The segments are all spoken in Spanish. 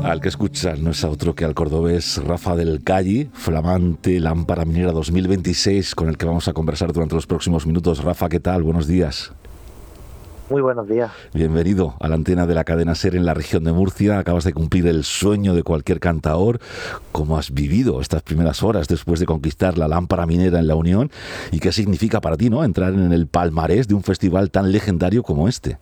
Al que escuchas no es a otro que al cordobés Rafa del Calli, flamante lámpara minera 2026, con el que vamos a conversar durante los próximos minutos. Rafa, ¿qué tal? Buenos días. Muy buenos días. Bienvenido a la antena de la cadena SER en la región de Murcia. Acabas de cumplir el sueño de cualquier cantaor. ¿Cómo has vivido estas primeras horas después de conquistar la lámpara minera en la Unión? ¿Y qué significa para ti, no, entrar en el palmarés de un festival tan legendario como este?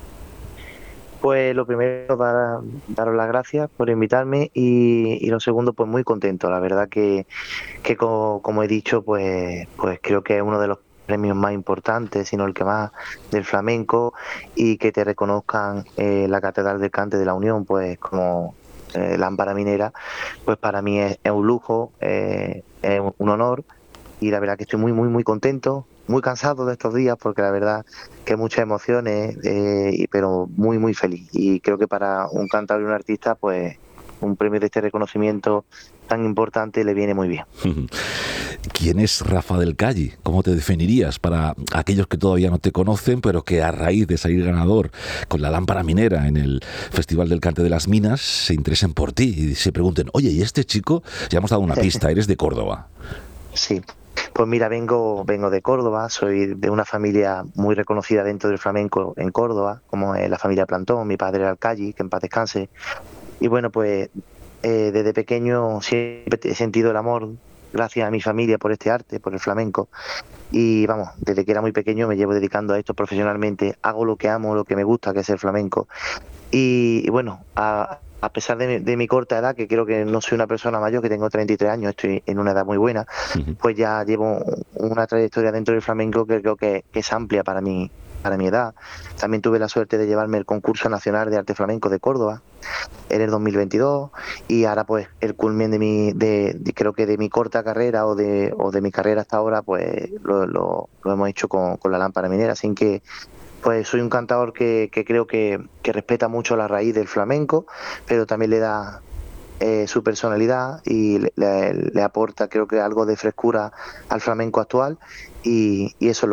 Pues lo primero, daros las gracias por invitarme y lo segundo, pues muy contento. La verdad que como he dicho, pues creo que es uno de los premios más importantes, sino el que más del flamenco, y que te reconozcan la Catedral del Cante de la Unión, pues como lámpara minera, pues para mí es un lujo, es un honor. Y la verdad que estoy muy contento, muy cansado de estos días porque la verdad que muchas emociones, pero muy feliz. Y creo que para un cantante y un artista, pues un premio de este reconocimiento tan importante le viene muy bien. ¿Quién es Rafa del Calli? ¿Cómo te definirías para aquellos que todavía no te conocen, pero que a raíz de salir ganador con la lámpara minera en el Festival del Cante de las Minas se interesen por ti y se pregunten, oye, ¿y este chico? Ya hemos dado una pista, eres de Córdoba. Sí. Pues mira, vengo de Córdoba, soy de una familia muy reconocida dentro del flamenco en Córdoba, como es la familia Plantón. Mi padre era Alcayi, que en paz descanse. Y bueno, pues desde pequeño siempre he sentido el amor, gracias a mi familia, por este arte, por el flamenco. Y vamos, desde que era muy pequeño me llevo dedicando a esto profesionalmente. Hago lo que amo, lo que me gusta, que es el flamenco. Y bueno, a pesar de mi corta edad, que creo que no soy una persona mayor, que tengo 33 años, estoy en una edad muy buena, Ujú. pues ya llevo una trayectoria dentro del flamenco que creo que es amplia para mi edad. También tuve la suerte de llevarme el concurso nacional de arte flamenco de Córdoba en el 2022, y ahora pues el culmen creo que de mi corta carrera o de mi carrera hasta ahora, pues lo hemos hecho con la lámpara minera. Así que pues soy un cantador que creo que respeta mucho la raíz del flamenco, pero también le da su personalidad y le aporta, creo que, algo de frescura al flamenco actual. Y eso es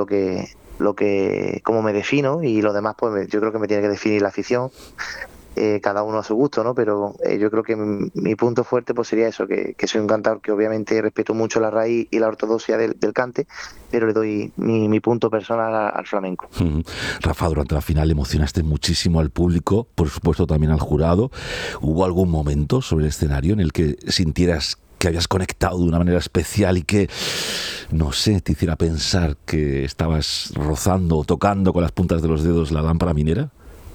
como me defino. Y lo demás, pues yo creo que me tiene que definir la afición, cada uno a su gusto, ¿no? Pero yo creo que mi punto fuerte pues sería eso, que soy un cantador que obviamente respeto mucho la raíz y la ortodoxia del cante, pero le doy mi punto personal al flamenco. Ujú. Rafa, durante la final emocionaste muchísimo al público, por supuesto también al jurado. ¿Hubo algún momento sobre el escenario en el que sintieras que habías conectado de una manera especial y que, no sé, te hiciera pensar que estabas rozando o tocando con las puntas de los dedos la lámpara minera?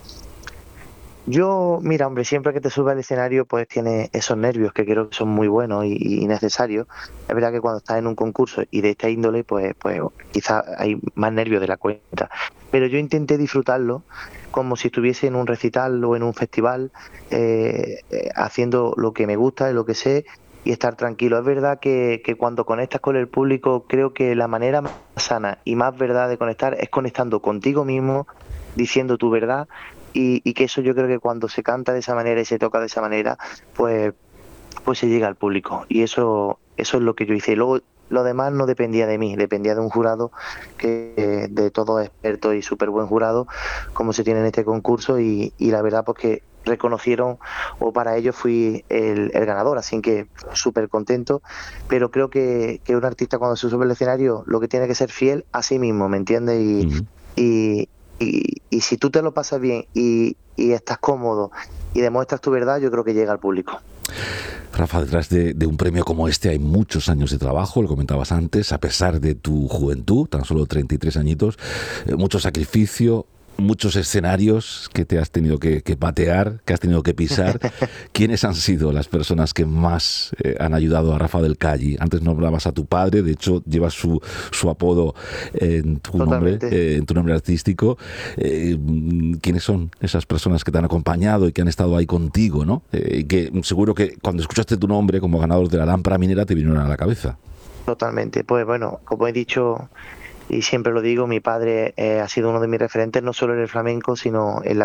Yo, mira, hombre, siempre que te subes al escenario, pues tienes esos nervios que creo que son muy buenos y necesarios. Es verdad que cuando estás en un concurso y de esta índole, pues quizás hay más nervios de la cuenta. Pero yo intenté disfrutarlo como si estuviese en un recital o en un festival, haciendo lo que me gusta y lo que sé, y estar tranquilo. Es verdad que cuando conectas con el público, creo que la manera más sana y más verdad de conectar es conectando contigo mismo, diciendo tu verdad. Y que eso, yo creo que cuando se canta de esa manera y se toca de esa manera, pues, pues se llega al público. Y eso es lo que yo hice. Luego, lo demás no dependía de mí, dependía de un jurado, de todos expertos y súper buen jurado, como se tiene en este concurso. Y la verdad, pues que reconocieron, o para ellos fui el ganador, así que súper contento. Pero creo que un artista, cuando se sube al escenario, lo que tiene que ser fiel a sí mismo, ¿me entiendes? Ujú. Y si tú te lo pasas bien y estás cómodo y demuestras tu verdad, yo creo que llega al público. Rafa, detrás de un premio como este hay muchos años de trabajo, lo comentabas antes, a pesar de tu juventud, tan solo 33 añitos, mucho sacrificio, muchos escenarios que te has tenido que patear, que has tenido que pisar. ¿Quiénes han sido las personas que más han ayudado a Rafa del Calli? Antes nombrabas a tu padre, de hecho llevas su apodo Totalmente. en tu nombre artístico. ¿Quiénes son esas personas que te han acompañado y que han estado ahí contigo, ¿no? Y que seguro que cuando escuchaste tu nombre como ganador de la lámpara minera te vinieron a la cabeza. Totalmente. Pues bueno, como he dicho y siempre lo digo, mi padre ha sido uno de mis referentes, no solo en el flamenco, sino en la